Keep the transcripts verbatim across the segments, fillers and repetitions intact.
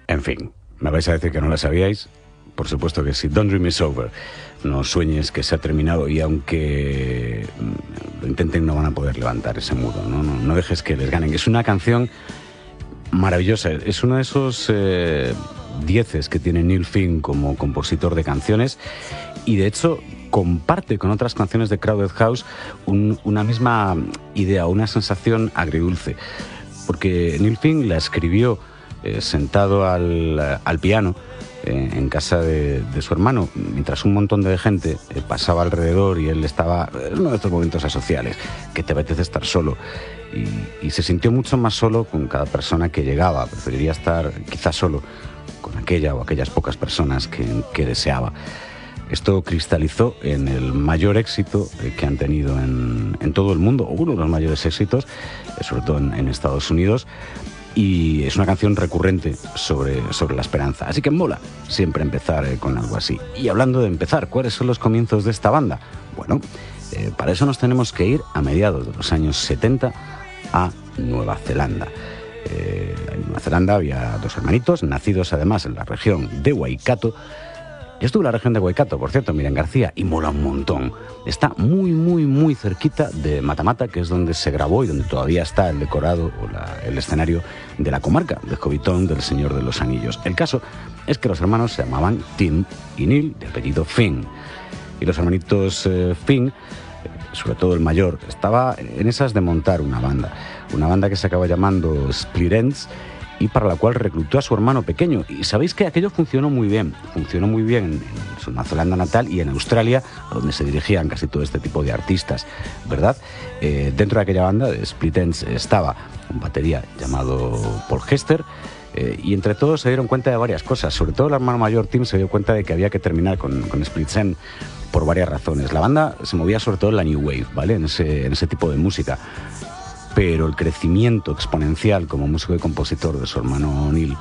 En fin, me vais a decir que no la sabíais. Por supuesto que sí. Don't Dream It's Over. No sueñes que se ha terminado, y aunque lo intenten no van a poder levantar ese muro. No, no, no dejes que les ganen. Es una canción maravillosa. Es uno de esos eh, dieces que tiene Neil Finn como compositor de canciones, y de hecho comparte con otras canciones de Crowded House un, una misma idea, una sensación agridulce. Porque Neil Finn la escribió eh, sentado al, al piano eh, en casa de, de su hermano, mientras un montón de gente eh, pasaba alrededor y él estaba en uno de estos momentos asociales, que te apetece estar solo. Y, y se sintió mucho más solo con cada persona que llegaba. Preferiría estar quizás solo con aquella o aquellas pocas personas que, que deseaba. Esto cristalizó en el mayor éxito que han tenido en, en todo el mundo, uno de los mayores éxitos, sobre todo en, en Estados Unidos, y es una canción recurrente sobre, sobre la esperanza. Así que mola siempre empezar eh, con algo así. Y hablando de empezar, ¿cuáles son los comienzos de esta banda? Bueno, eh, para eso nos tenemos que ir a mediados de los años setenta a Nueva Zelanda. Eh, en Nueva Zelanda había dos hermanitos, nacidos además en la región de Waikato. Yo estuve en la región de Waikato, por cierto, Miriam García, y mola un montón. Está muy, muy, muy cerquita de Matamata, que es donde se grabó y donde todavía está el decorado o la, el escenario de la comarca de Hobbiton del Señor de los Anillos. El caso es que los hermanos se llamaban Tim y Neil, de apellido Finn. Y los hermanitos eh, Finn, sobre todo el mayor, estaba en esas de montar una banda. Una banda que se acaba llamando Split Enz, y para la cual reclutó a su hermano pequeño. Y sabéis que aquello funcionó muy bien, funcionó muy bien en su Nueva Zelanda natal y en Australia, a donde se dirigían casi todo este tipo de artistas, ¿verdad? Eh, dentro de aquella banda de Split Enz estaba un batería llamado Paul Hester, eh, y entre todos se dieron cuenta de varias cosas. Sobre todo el hermano mayor, Tim, se dio cuenta de que había que terminar con, con Split Enz por varias razones. La banda se movía sobre todo en la New Wave, ¿vale? En ese, en ese tipo de música. Pero el crecimiento exponencial como músico y compositor de su hermano Neil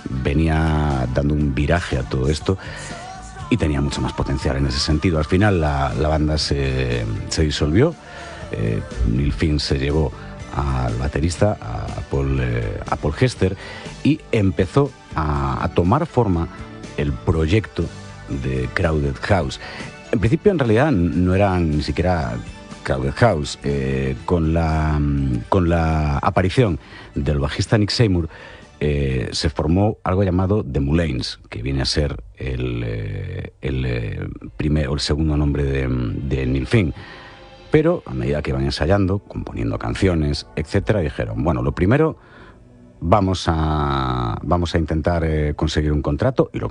venía dando un viraje a todo esto y tenía mucho más potencial en ese sentido. Al final la, la banda se, se disolvió. eh, Neil Finn se llevó al baterista, a Paul, eh, a Paul Hester, y empezó a, a tomar forma el proyecto de Crowded House. En principio, en realidad, no eran ni siquiera Crowded House. Eh, con, la, con la aparición del bajista Nick Seymour, eh, se formó algo llamado The Mullains, que viene a ser el, eh, el, eh, primer, o el segundo nombre de, de Neil Finn. Pero a medida que iban ensayando, componiendo canciones, etcétera, dijeron, bueno, lo primero, vamos a, vamos a intentar eh, conseguir un contrato, y lo